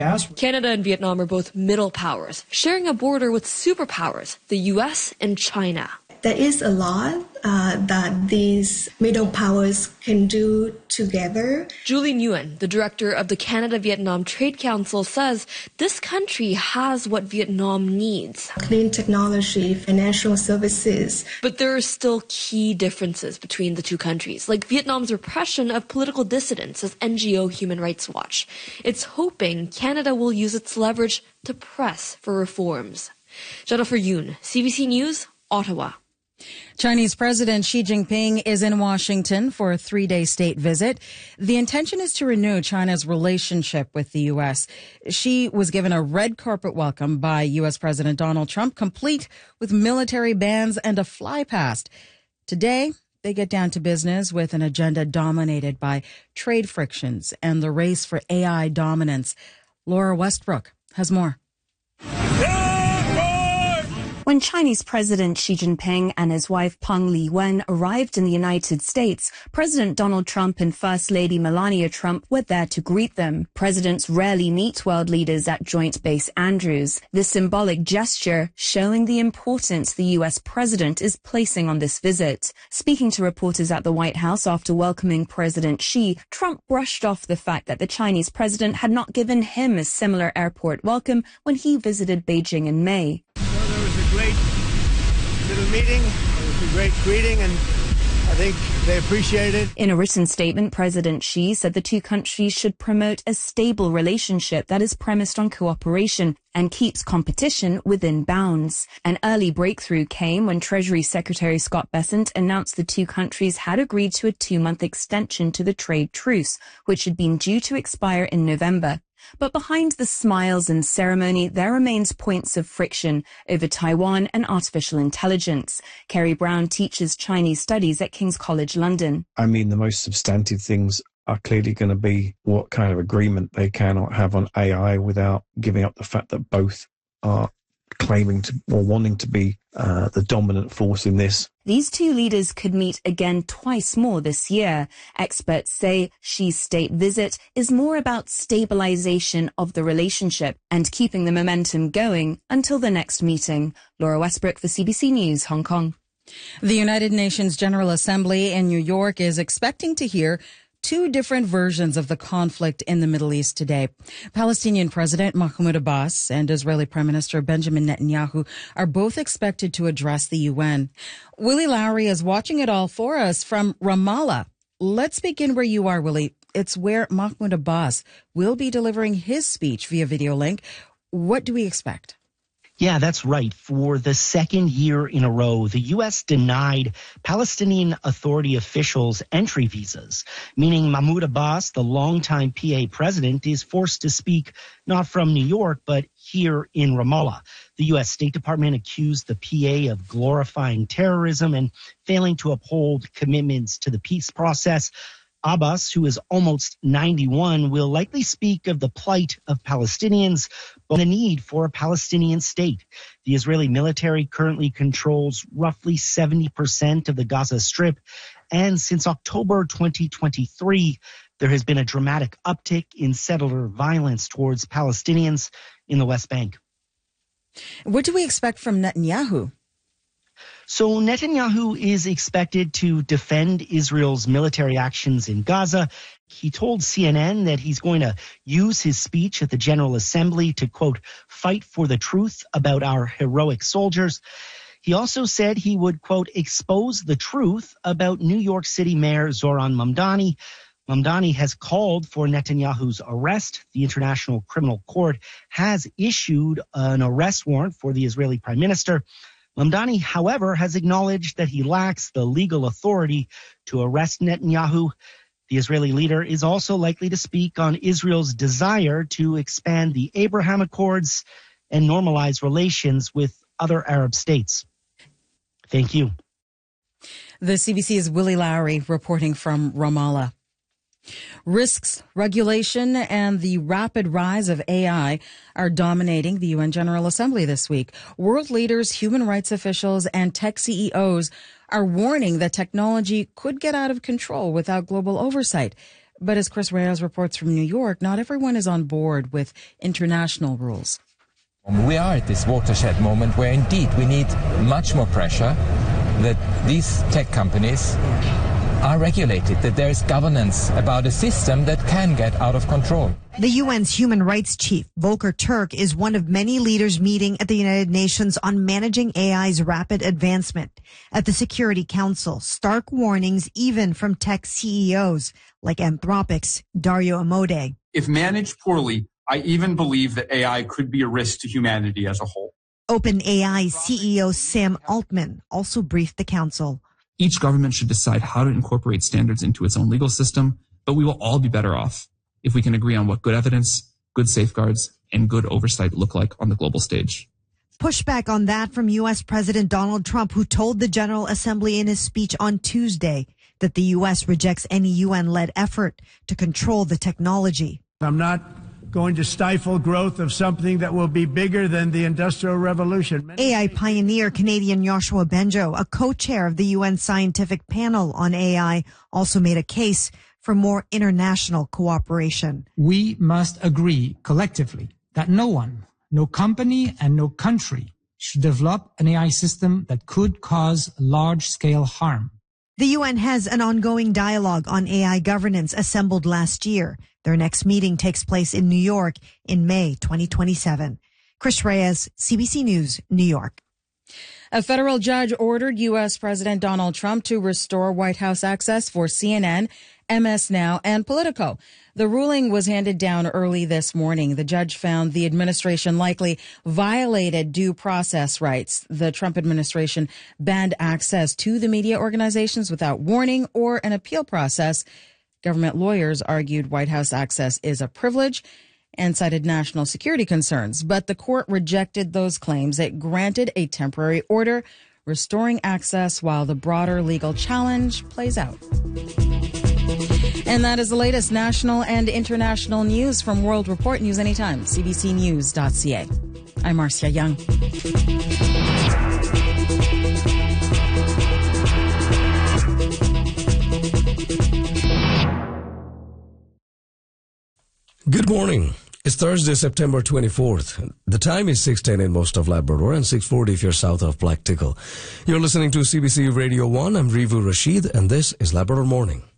Canada and Vietnam are both middle powers, sharing a border with superpowers, the U.S. and China. There is a lot that these middle powers can do together. Julie Nguyen, the director of the Canada-Vietnam Trade Council, says this country has what Vietnam needs. Clean technology, financial services. But there are still key differences between the two countries, like Vietnam's repression of political dissidents, as NGO Human Rights Watch. It's hoping Canada will use its leverage to press for reforms. Jennifer Yoon, CBC News, Ottawa. Chinese President Xi Jinping is in Washington for a 3-day state visit. The intention is to renew China's relationship with the U.S. Xi was given a red carpet welcome by U.S. President Donald Trump, complete with military bands and a fly past. Today, they get down to business with an agenda dominated by trade frictions and the race for AI dominance. Laura Westbrook has more. When Chinese President Xi Jinping and his wife Peng Liyuan arrived in the United States, President Donald Trump and First Lady Melania Trump were there to greet them. Presidents rarely meet world leaders at Joint Base Andrews. This symbolic gesture showing the importance the U.S. president is placing on this visit. Speaking to reporters at the White House after welcoming President Xi, Trump brushed off the fact that the Chinese president had not given him a similar airport welcome when he visited Beijing in May. Great little meeting. It was a great greeting, and I think they appreciate it. In a written statement, President Xi said the two countries should promote a stable relationship that is premised on cooperation and keeps competition within bounds. An early breakthrough came when Treasury Secretary Scott Bessent announced the two countries had agreed to a 2-month extension to the trade truce, which had been due to expire in November. But behind the smiles and ceremony, there remains points of friction over Taiwan and artificial intelligence. Kerry Brown teaches Chinese studies at King's College London. I mean, the most substantive things are clearly going to be what kind of agreement they cannot have on AI without giving up the fact that both are claiming to or wanting to be the dominant force in this. These two leaders could meet again twice more this year. Experts say Xi's state visit is more about stabilization of the relationship and keeping the momentum going until the next meeting. Laura Westbrook for CBC News, Hong Kong. The United Nations General Assembly in New York is expecting to hear two different versions of the conflict in the Middle East today. Palestinian President Mahmoud Abbas and Israeli Prime Minister Benjamin Netanyahu are both expected to address the UN. Willie Lowry is watching it all for us from Ramallah. Let's begin where you are, Willie. It's where Mahmoud Abbas will be delivering his speech via video link. What do we expect? Yeah, that's right. For the second year in a row, the U.S. denied Palestinian Authority officials entry visas, meaning Mahmoud Abbas, the longtime PA president, is forced to speak not from New York, but here in Ramallah. The U.S. State Department accused the PA of glorifying terrorism and failing to uphold commitments to the peace process. Abbas, who is almost 91, will likely speak of the plight of Palestinians and the need for a Palestinian state. The Israeli military currently controls roughly 70% of the Gaza Strip, and since October 2023, there has been a dramatic uptick in settler violence towards Palestinians in the West Bank. What do we expect from Netanyahu? So Netanyahu is expected to defend Israel's military actions in Gaza. He told CNN that he's going to use his speech at the General Assembly to, quote, fight for the truth about our heroic soldiers. He also said he would, quote, expose the truth about New York City Mayor Zoran Mamdani. Mamdani has called for Netanyahu's arrest. The International Criminal Court has issued an arrest warrant for the Israeli Prime Minister. Mamdani, however, has acknowledged that he lacks the legal authority to arrest Netanyahu. The Israeli leader is also likely to speak on Israel's desire to expand the Abraham Accords and normalize relations with other Arab states. Thank you. The CBC's Willie Lowry reporting from Ramallah. Risks, regulation, and the rapid rise of AI are dominating the UN General Assembly this week. World leaders, human rights officials, and tech CEOs are warning that technology could get out of control without global oversight. But as Chris Reyes reports from New York, not everyone is on board with international rules. We are at this watershed moment where indeed we need much more pressure that these tech companies are regulated, that there is governance about a system that can get out of control. The UN's human rights chief, Volker Turk, is one of many leaders meeting at the United Nations on managing AI's rapid advancement. At the Security Council, stark warnings even from tech CEOs like Anthropic's Dario Amodei. If managed poorly, I even believe that AI could be a risk to humanity as a whole. OpenAI CEO Sam Altman also briefed the council. Each government should decide how to incorporate standards into its own legal system, but we will all be better off if we can agree on what good evidence, good safeguards, and good oversight look like on the global stage. Pushback on that from U.S. President Donald Trump, who told the General Assembly in his speech on Tuesday that the U.S. rejects any UN-led effort to control the technology. I'm not going to stifle growth of something that will be bigger than the Industrial Revolution. AI pioneer Canadian Yoshua Bengio, a co-chair of the UN scientific panel on AI, also made a case for more international cooperation. We must agree collectively that no one, no company, and no country should develop an AI system that could cause large-scale harm. The UN has an ongoing dialogue on AI governance assembled last year. Their next meeting takes place in New York in May 2027. Chris Reyes, CBC News, New York. A federal judge ordered U.S. President Donald Trump to restore White House access for CNN, MS Now, and Politico. The ruling was handed down early this morning. The judge found the administration likely violated due process rights. The Trump administration banned access to the media organizations without warning or an appeal process. Government lawyers argued White House access is a privilege and cited national security concerns. But the court rejected those claims. It granted a temporary order restoring access while the broader legal challenge plays out. And that is the latest national and international news from World Report News Anytime, cbcnews.ca. I'm Marcia Young. Good morning. It's Thursday, September 24th. The time is 6:10 in most of Labrador and 6:40 if you're south of Black Tickle. You're listening to CBC Radio 1. I'm Rivu Rashid, and this is Labrador Morning.